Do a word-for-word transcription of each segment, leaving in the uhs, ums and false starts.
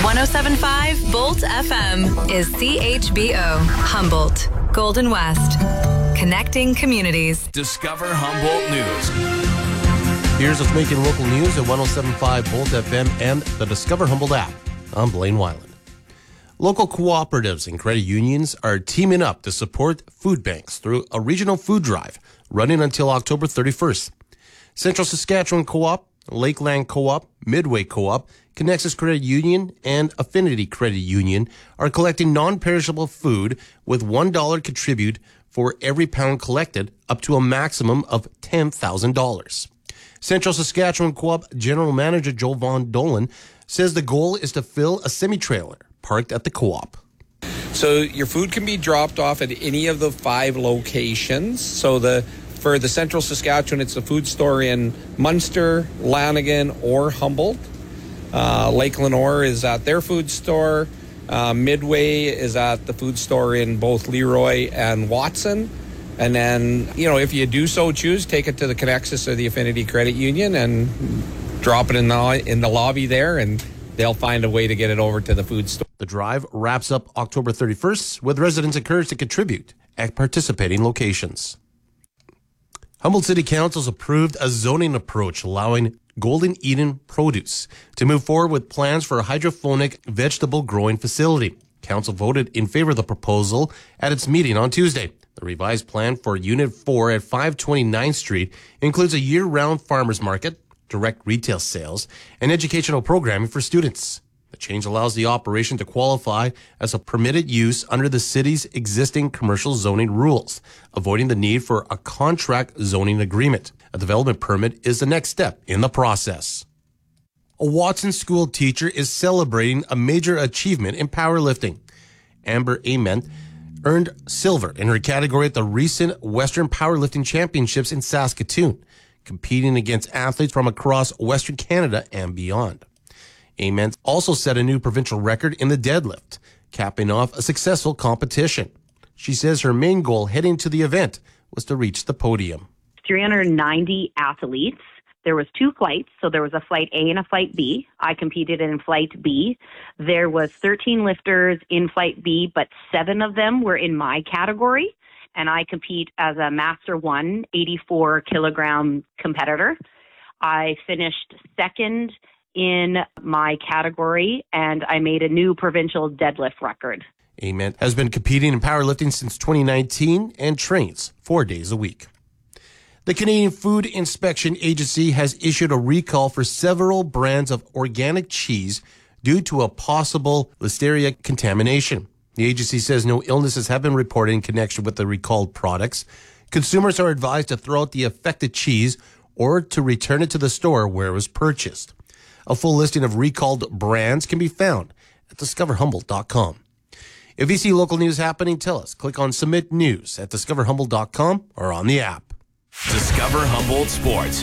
one oh seven point five Bolt F M is C H B O, Humboldt, Golden West. Connecting communities. Discover Humboldt News. Here's what's making local news at one oh seven point five Bolt F M and the Discover Humboldt app. I'm Blaine Weiland. Local cooperatives and credit unions are teaming up to support food banks through a regional food drive running until October thirty-first. Central Saskatchewan Co-op, Lakeland Co-op, Midway Co-op, Connexus Credit Union, and Affinity Credit Union are collecting non-perishable food with one dollar contribute for every pound collected, up to a maximum of ten thousand dollars. Central Saskatchewan Co-op General Manager Joe Von Dolan says the goal is to fill a semi-trailer parked at the co-op. So your food can be dropped off at any of the five locations. So the for the Central Saskatchewan, it's a food store in Munster, Lanigan, or Humboldt. Uh, Lake Lenore is at their food store. Uh, Midway is at the food store in both Leroy and Watson. And then, you know, if you do so choose, take it to the Connexus or the Affinity Credit Union and drop it in the in the lobby there, and they'll find a way to get it over to the food store. The drive wraps up October thirty-first, with residents encouraged to contribute at participating locations. Humboldt City Council's approved a zoning approach allowing Golden Eden Produce to move forward with plans for a hydroponic vegetable growing facility. Council voted in favor of the proposal at its meeting on Tuesday. The revised plan for Unit four at five twenty-ninth Street includes a year-round farmers market, direct retail sales, and educational programming for students. The change allows the operation to qualify as a permitted use under the city's existing commercial zoning rules, avoiding the need for a contract zoning agreement. A development permit is the next step in the process. A Watson school teacher is celebrating a major achievement in powerlifting. Amber Ament earned silver in her category at the recent Western Powerlifting Championships in Saskatoon, competing against athletes from across Western Canada and beyond. Ament also set a new provincial record in the deadlift, capping off a successful competition. She says her main goal heading to the event was to reach the podium. three hundred ninety athletes. There was two flights, so there was a flight A and a flight B. I competed in flight B. There was thirteen lifters in flight B, but seven of them were in my category, and I compete as a Master one eighty-four kilogram competitor. I finished second in my category, and I made a new provincial deadlift record. Ament has been competing in powerlifting since twenty nineteen and trains four days a week. The Canadian Food Inspection Agency has issued a recall for several brands of organic cheese due to a possible Listeria contamination. The agency says no illnesses have been reported in connection with the recalled products. Consumers are advised to throw out the affected cheese or to return it to the store where it was purchased. A full listing of recalled brands can be found at discover humboldt dot com. If you see local news happening, tell us. Click on Submit News at discover humboldt dot com or on the app. Discover Humboldt Sports.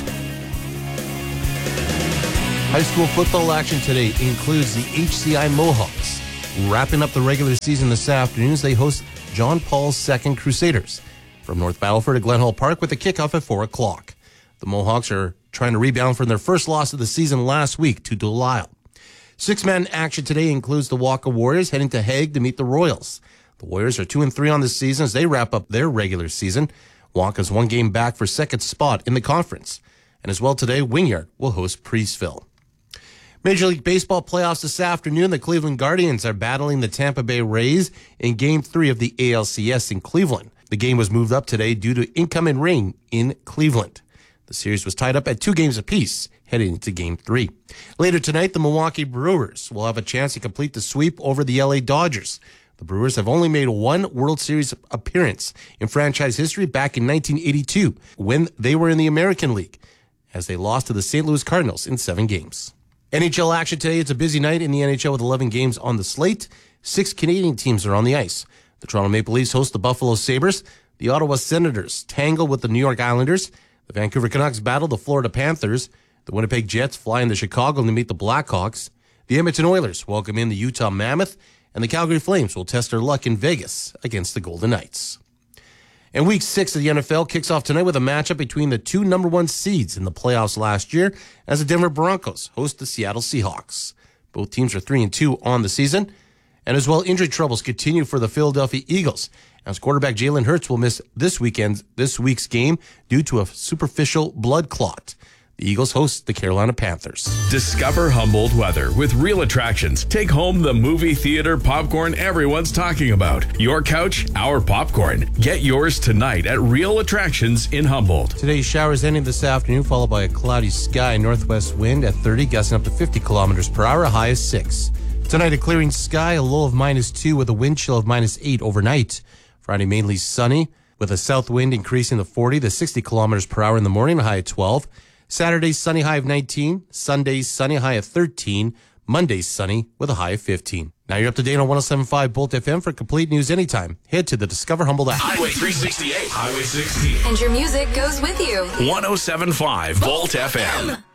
High school football action today includes the H C I Mohawks. Wrapping up the regular season this afternoon as they host John Paul's Second Crusaders from North Battleford to Glen Hall Park with a kickoff at four o'clock. The Mohawks are trying to rebound from their first loss of the season last week to Delisle. Six-man action today includes the Waka Warriors heading to Hague to meet the Royals. The Warriors are two and three on the season as they wrap up their regular season. Waka's one game back for second spot in the conference. And as well today, Wynyard will host Priestville. Major League Baseball playoffs this afternoon. The Cleveland Guardians are battling the Tampa Bay Rays in Game three of the A L C S in Cleveland. The game was moved up today due to incoming rain in Cleveland. The series was tied up at two games apiece heading into Game three. Later tonight, the Milwaukee Brewers will have a chance to complete the sweep over the L A Dodgers. The Brewers have only made one World Series appearance in franchise history back in nineteen eighty-two when they were in the American League, as they lost to the Saint Louis Cardinals in seven games. N H L action today. It's a busy night in the N H L with eleven games on the slate. Six Canadian teams are on the ice. The Toronto Maple Leafs host the Buffalo Sabres. The Ottawa Senators tangle with the New York Islanders. The Vancouver Canucks battle the Florida Panthers. The Winnipeg Jets fly into Chicago to meet the Blackhawks. The Edmonton Oilers welcome in the Utah Mammoth. And the Calgary Flames will test their luck in Vegas against the Golden Knights. And week six of the N F L kicks off tonight with a matchup between the two number one seeds in the playoffs last year as the Denver Broncos host the Seattle Seahawks. Both teams are three and two on the season. And as well, injury troubles continue for the Philadelphia Eagles, as quarterback Jalen Hurts will miss this weekend's this week's game due to a superficial blood clot. The Eagles host the Carolina Panthers. Discover Humboldt weather with Real Attractions. Take home the movie theater popcorn everyone's talking about. Your couch, our popcorn. Get yours tonight at Real Attractions in Humboldt. Today's showers ending this afternoon, followed by a cloudy sky, northwest wind at thirty, gusting up to fifty kilometers per hour, a high of six. Tonight, a clearing sky, a low of minus two with a wind chill of minus eight overnight. Friday, mainly sunny with a south wind increasing to forty to sixty kilometers per hour in the morning, a high of twelve. Saturday, sunny, high of nineteen. Sunday, sunny, high of thirteen. Monday, sunny with a high of fifteen. Now you're up to date on one oh seven point five Bolt F M. For complete news anytime, head to the Discover Humboldt app. Highway three sixty-eight, Highway sixteen. And your music goes with you. one oh seven point five Bolt F M.